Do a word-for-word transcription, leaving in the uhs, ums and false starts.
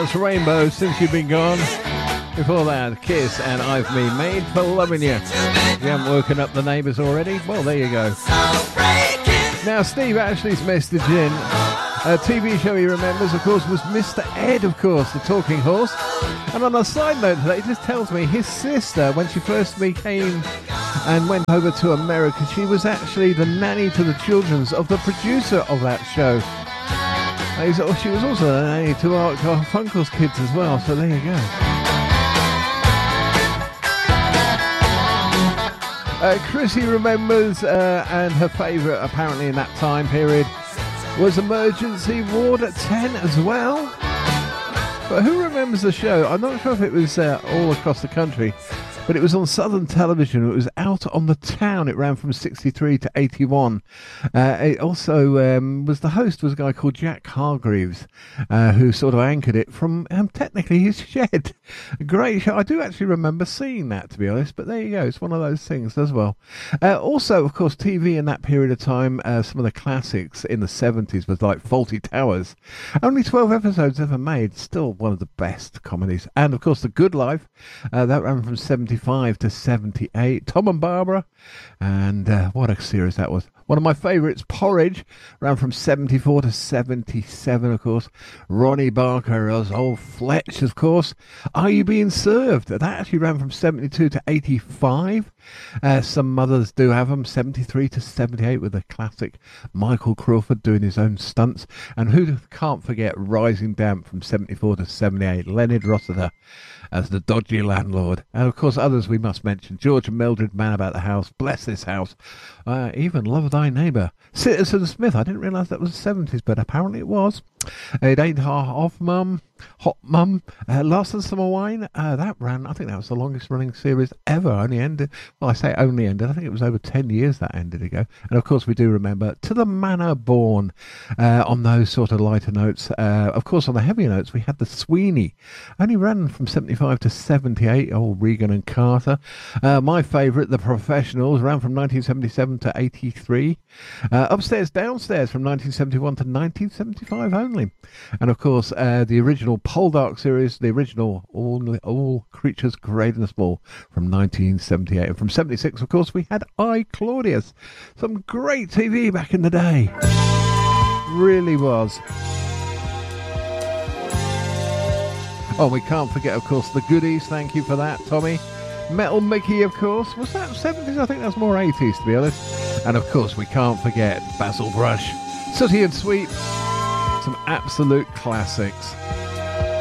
That's Rainbow, Since You've Been Gone. Before that, Kiss and I've Been Made for Loving You. If you haven't woken up the neighbours already, well, there you go. Now, Steve Ashley's message in. A T V show he remembers, of course, was Mister Ed, of course, the talking horse. And on a side note to that, he just tells me his sister, when she first became and went over to America, she was actually the nanny to the children's of the producer of that show. Uh, She was also the nanny to Art Garfunkel's kids as well, so there you go. Uh, Chrissy remembers, uh, and her favourite apparently in that time period was Emergency Ward at ten as well. But who remembers the show? I'm not sure if it was uh, all across the country, but it was on Southern Television. It was Out on the Town. It ran from sixty-three to eighty-one. Uh, it also um, was the host was a guy called Jack Hargreaves, uh, who sort of anchored it from um, technically his shed. A great show. I do actually remember seeing that, to be honest, but there you go. It's one of those things as well. Uh, also, of course, T V in that period of time, uh, some of the classics in the seventies was like Fawlty Towers. Only twelve episodes ever made. Still one of the best comedies. And, of course, The Good Life. Uh, that ran from seventy-five to seventy-eight. Tom and Barbara, and uh, what a series that was. One of my favourites, Porridge, ran from seventy-four to seventy-seven, of course. Ronnie Barker as old Fletch, of course. Are You Being Served? That actually ran from seventy-two to eighty-five. Uh, some mothers do have them, seventy-three to seventy-eight, with the classic Michael Crawford doing his own stunts. And who can't forget Rising Damp from seventy-four to seventy-eight, Leonard Rossiter as the dodgy landlord. And of course others we must mention, George and Mildred, Man About the House, Bless This House, uh, even Love Thy Neighbour. Citizen Smith, I didn't realise that was the seventies, but apparently it was. It Ain't Half Mum, Hot Mum, uh, Last of Summer Wine, uh, that ran, I think that was the longest running series ever, only ended, well I say only ended, I think it was over ten years that ended ago. And of course we do remember To the Manor Born, uh, on those sort of lighter notes. Uh, of course on the heavier notes we had The Sweeney, only ran from seventy-five to seventy-eight, old Regan and Carter. Uh, my favourite, The Professionals, ran from nineteen seventy-seven to eighty-three. Uh, Upstairs Downstairs from nineteen seventy-one to nineteen seventy-five only. And of course uh, the original Poldark series, the original All All Creatures Great and Small from nineteen seventy-eight. And from seventy-six, of course, we had I, Claudius. Some great T V back in the day. Really was. Oh, we can't forget, of course, The Goodies. Thank you for that, Tommy. Metal Mickey, of course. Was that seventies? I think that's more eighties, to be honest. And, of course, we can't forget Basil Brush. Sooty and Sweet. Some absolute classics.